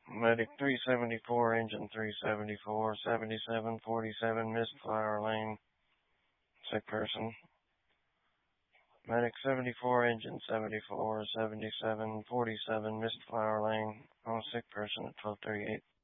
Medic 374, engine 374, 7747 Mist Flower Lane, sick person. Medic 74, engine 74, 7747 Mist Flower Lane, sick person at 1238.